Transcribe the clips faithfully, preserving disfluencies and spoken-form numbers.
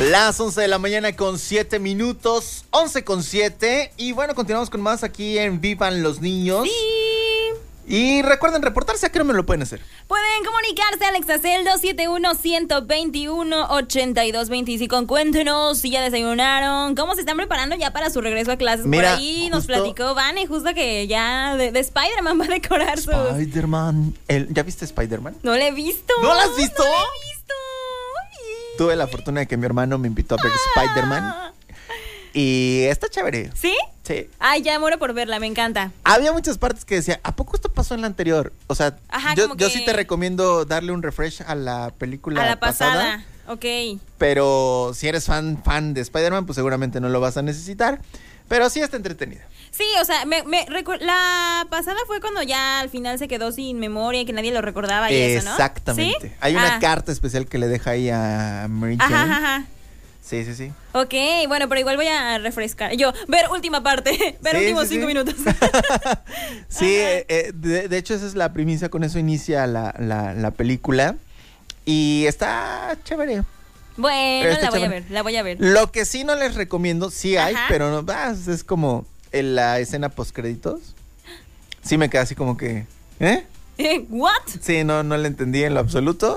Las once de la mañana con siete minutos, once con siete. Y bueno, continuamos con más aquí en Vivan los Niños. Sí. Y recuerden reportarse, ¿a qué no me lo pueden hacer? Pueden comunicarse al Exacel dos siete uno, uno dos uno, ocho dos dos cinco. Cuéntenos si ya desayunaron, cómo se están preparando ya para su regreso a clases. Mira, por ahí nos justo- platicó Vane, justo que ya de, de Spider-Man va a decorar su... Spider-Man. El- ¿Ya viste Spider-Man? No le he visto. ¿No la has visto? No la he visto. Ay. Tuve la fortuna de que mi hermano me invitó a ver Spider-Man. Y está chévere. ¿Sí? Sí. Ay, ya muero por verla, me encanta. Había muchas partes que decía, ¿a poco esto pasó en la anterior? O sea, Ajá, yo, como yo que- sí te recomiendo darle un refresh a la película A la pasada. Ok. Pero si eres fan, fan de Spider-Man, pues seguramente no lo vas a necesitar. Pero sí está entretenida. Sí, o sea, me, me recu- la pasada fue cuando ya al final se quedó sin memoria y que nadie lo recordaba y eso, ¿no? Exactamente. ¿Sí? Hay una Ah. carta especial que le deja ahí a Mary Jane. Ajá, ajá, ajá. Sí, sí, sí. Ok, bueno, pero igual voy a refrescar. Yo, ver última parte, ver Sí, últimos sí, cinco sí. minutos. Sí, eh, eh, de, de hecho esa es la primicia, con eso inicia la, la, la película. Y está chévere. Bueno, Pero está la voy a chévere. ver, la voy a ver. Lo que sí no les recomiendo, sí hay, Ajá. pero no, ah, es como en la escena postcréditos. Sí me queda así como que, ¿eh? ¿What? Sí, no, no le entendí en lo absoluto.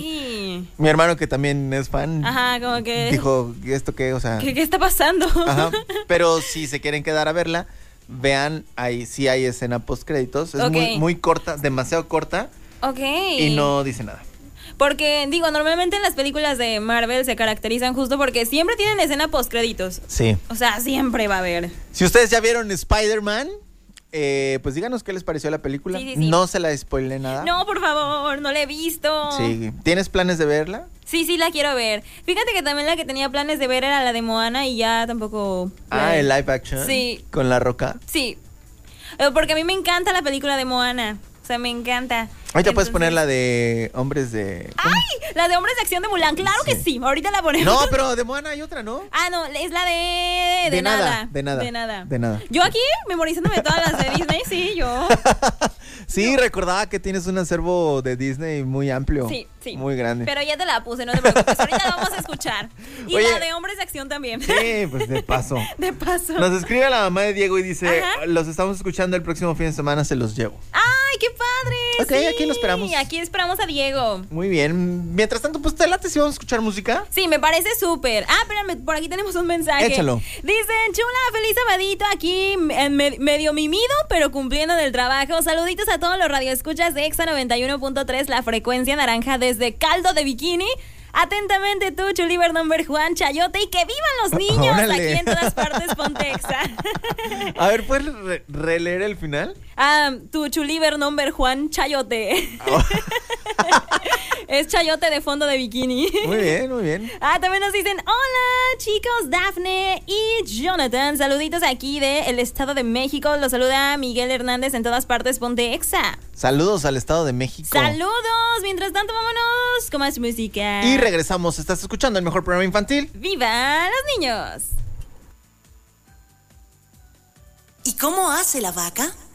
Y Ok. mi hermano, que también es fan, Ajá, como que... dijo, ¿y esto qué? O sea, ¿Qué, qué está pasando? ajá. Pero si se quieren quedar a verla, vean, ahí sí hay escena postcréditos. Es Ok. muy, muy corta, demasiado corta Ok. y no dice nada. Porque, digo, normalmente en las películas de Marvel se caracterizan justo porque siempre tienen escena postcréditos. Sí. O sea, siempre va a haber. Si ustedes ya vieron Spider-Man, eh, pues díganos qué les pareció la película. Sí, sí, sí. No se la spoilé nada. No, por favor, no la he visto. Sí. ¿Tienes planes de verla? Sí, sí, la quiero ver. Fíjate que también la que tenía planes de ver era la de Moana y ya tampoco... Ah, la- el live action. Sí. Con La Roca. Sí. Eh, Porque a mí me encanta la película de Moana. O sea, me encanta. Ahorita puedes Entonces- poner la de Hombres de... ¿cómo? ¡Ay! La de Hombres de Acción de Mulan. Claro que Sí. sí. Ahorita la ponemos. No, pero de Moana hay otra, ¿no? Ah, no, es la de... De, De nada, nada. de nada, De nada. de nada. Yo aquí, memorizándome todas las de Disney, sí, yo. Sí, recordaba que tienes un acervo de Disney muy amplio. Sí, sí. Muy grande. Pero ya te la puse, no te preocupes. Ahorita la vamos a escuchar. Y Oye. la de Hombres de Acción también. Sí, pues de paso. De paso. Nos escribe la mamá de Diego y dice, Ajá. los estamos escuchando el próximo fin de semana, se los llevo. ¡Ay, qué padre! Ok, sí. aquí lo esperamos. Aquí esperamos a Diego. Muy bien. Mientras tanto, pues te late si vamos a escuchar música. Sí, me parece súper. Ah, espérame, por aquí tenemos un mensaje. Échalo. Dicen, chula, feliz sabadito aquí, en me- medio mimido, pero cumpliendo del trabajo. Saluditos a todos los radioescuchas de Exa noventa y uno punto tres, la frecuencia naranja desde Caldo de Bikini. Atentamente tú, Chuliver Number Juan Chayote, y que vivan los niños. Órale. Aquí en todas partes, ponte Exa. A ver, ¿puedes re- releer el final? Ah, tu Chuliver Number Juan Chayote. Oh. Es Chayote de fondo de bikini. Muy bien, muy bien. Ah, también nos dicen, hola chicos, Dafne y Jonathan, saluditos aquí de el Estado de México, los saluda Miguel Hernández en todas partes, ponte Exa. Saludos al Estado de México. Saludos, mientras tanto vámonos con más música. Y regresamos, estás escuchando el mejor programa infantil. ¡Viva los niños! ¿Y cómo hace la vaca?